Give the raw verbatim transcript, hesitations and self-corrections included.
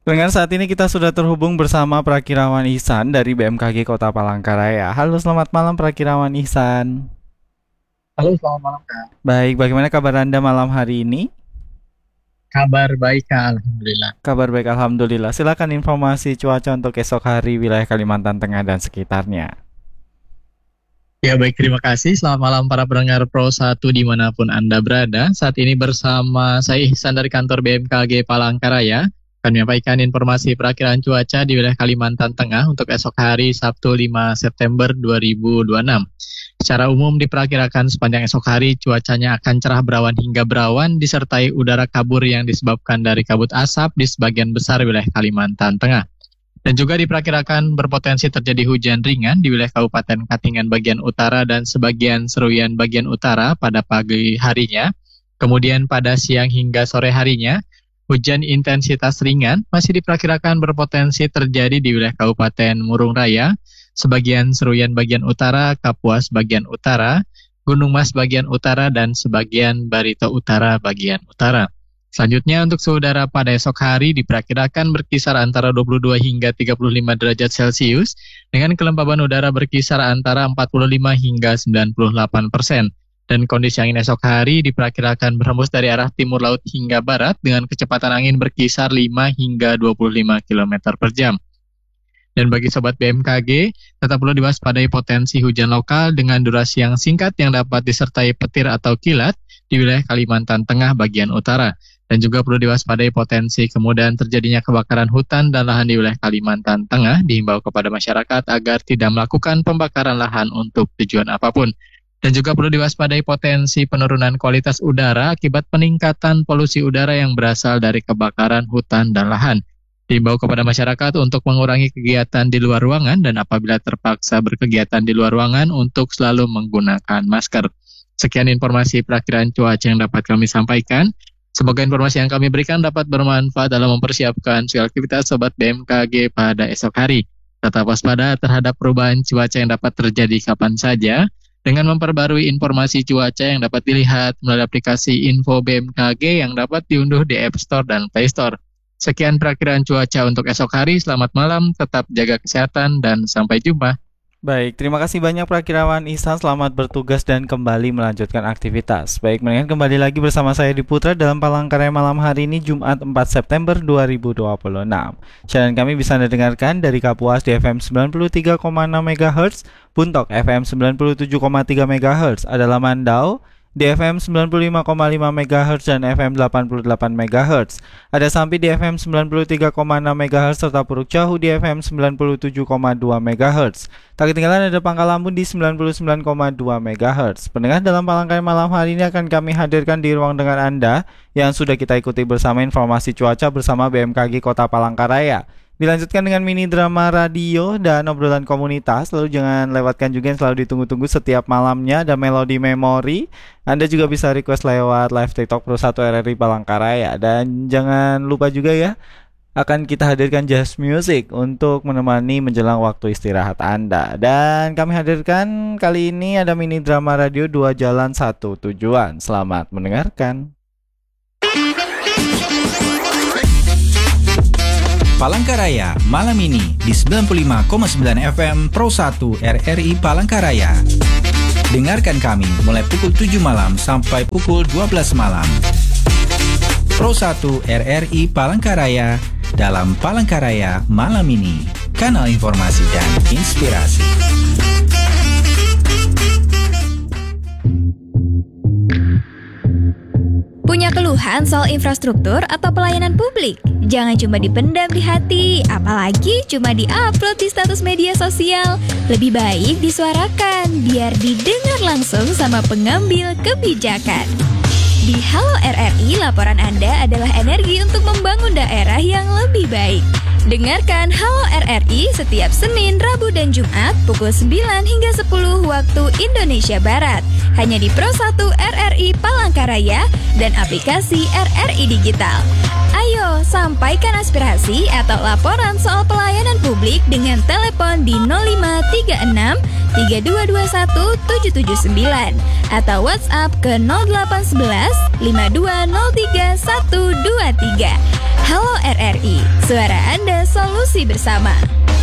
Dengan saat ini kita sudah terhubung bersama Prakirawan Ihsan dari B M K G Kota Palangkaraya. Halo, selamat malam Prakirawan Ihsan. Halo, selamat malam Kak. Baik, bagaimana kabar Anda malam hari ini? Kabar baik Kak, Alhamdulillah. Kabar baik, Alhamdulillah. Silakan informasi cuaca untuk esok hari wilayah Kalimantan Tengah dan sekitarnya. Ya baik, terima kasih. Selamat malam para pendengar Pro satu dimanapun Anda berada. Saat ini bersama saya Ihsan dari kantor B M K G Palangkaraya akan menyampaikan informasi perakiraan cuaca di wilayah Kalimantan Tengah untuk esok hari Sabtu lima September dua ribu dua puluh enam. Secara umum diperkirakan sepanjang esok hari cuacanya akan cerah berawan hingga berawan disertai udara kabur yang disebabkan dari kabut asap di sebagian besar wilayah Kalimantan Tengah. Dan juga diperkirakan berpotensi terjadi hujan ringan di wilayah Kabupaten Katingan bagian utara dan sebagian Seruyan bagian utara pada pagi harinya. Kemudian pada siang hingga sore harinya, hujan intensitas ringan masih diperkirakan berpotensi terjadi di wilayah Kabupaten Murung Raya, sebagian Seruyan bagian utara, Kapuas bagian utara, Gunung Mas bagian utara, dan sebagian Barito Utara bagian utara. Selanjutnya untuk suhu udara pada esok hari diperkirakan berkisar antara dua puluh dua hingga tiga puluh lima derajat Celcius dengan kelembaban udara berkisar antara empat puluh lima hingga sembilan puluh delapan persen. Dan kondisi angin esok hari diperkirakan berhembus dari arah timur laut hingga barat dengan kecepatan angin berkisar lima hingga dua puluh lima kilometer per jam. Dan bagi sobat B M K G, tetap perlu diwaspadai potensi hujan lokal dengan durasi yang singkat yang dapat disertai petir atau kilat di wilayah Kalimantan Tengah bagian utara. Dan juga perlu diwaspadai potensi kemudahan terjadinya kebakaran hutan dan lahan di wilayah Kalimantan Tengah. Dihimbau kepada masyarakat agar tidak melakukan pembakaran lahan untuk tujuan apapun. Dan juga perlu diwaspadai potensi penurunan kualitas udara akibat peningkatan polusi udara yang berasal dari kebakaran hutan dan lahan. Dihimbau kepada masyarakat untuk mengurangi kegiatan di luar ruangan dan apabila terpaksa berkegiatan di luar ruangan untuk selalu menggunakan masker. Sekian informasi perakiraan cuaca yang dapat kami sampaikan. Semoga informasi yang kami berikan dapat bermanfaat dalam mempersiapkan segala aktivitas Sobat B M K G pada esok hari. Tetap waspada terhadap perubahan cuaca yang dapat terjadi kapan saja dengan memperbarui informasi cuaca yang dapat dilihat melalui aplikasi Info B M K G yang dapat diunduh di App Store dan Play Store. Sekian perakiraan cuaca untuk esok hari. Selamat malam, tetap jaga kesehatan, dan sampai jumpa. Baik, terima kasih banyak Prakirawan Ihsan. Selamat bertugas dan kembali melanjutkan aktivitas. Baik, mendingan kembali lagi bersama saya di Putra dalam Palangkaraya malam hari ini Jumat empat September dua ribu dua puluh enam. Siaran kami bisa Anda dengarkan dari Kapuas di F M sembilan puluh tiga koma enam MHz, Buntok F M sembilan puluh tujuh koma tiga MHz, adalah Mandau di F M sembilan puluh lima koma lima MHz dan F M delapan puluh delapan MHz. Ada Sampi di F M sembilan puluh tiga koma enam MHz serta Puruk Cahu di F M sembilan puluh tujuh koma dua MHz. Tak ketinggalan ada Pangkalampun di sembilan puluh sembilan koma dua MHz. Pendengar, dalam Palangkaraya malam hari ini akan kami hadirkan di ruang dengar Anda yang sudah kita ikuti bersama informasi cuaca bersama B M K G Kota Palangkaraya. Dilanjutkan dengan mini drama radio dan obrolan komunitas. Lalu jangan lewatkan juga yang selalu ditunggu-tunggu setiap malamnya, ada Melodi Memori. Anda juga bisa request lewat live TikTok Pro satu R R I Palangkaraya. Dan jangan lupa juga ya, akan kita hadirkan jazz music untuk menemani menjelang waktu istirahat Anda. Dan kami hadirkan kali ini ada mini drama radio Dua Jalan Satu Tujuan. Selamat mendengarkan. Palangkaraya malam ini di sembilan puluh lima koma sembilan F M Pro satu R R I Palangkaraya. Dengarkan kami mulai pukul tujuh malam sampai pukul dua belas malam. Pro satu R R I Palangkaraya dalam Palangkaraya malam ini. Kanal informasi dan inspirasi. Punya keluhan soal infrastruktur atau pelayanan publik? Jangan cuma dipendam di hati, apalagi cuma di-upload di status media sosial. Lebih baik disuarakan, biar didengar langsung sama pengambil kebijakan. Di Halo R R I, laporan Anda adalah energi untuk membangun daerah yang lebih baik. Dengarkan Halo R R I setiap Senin, Rabu, dan Jumat pukul sembilan hingga sepuluh waktu Indonesia Barat. Hanya di Pro satu R R I Palangkaraya dan aplikasi R R I Digital. Ayo, sampaikan aspirasi atau laporan soal pelayanan publik dengan telepon di nol lima tiga enam tiga dua dua satu tujuh tujuh sembilan atau WhatsApp ke nol delapan satu satu lima dua nol tiga satu dua tiga. Halo R R I, Suara Anda, solusi bersama.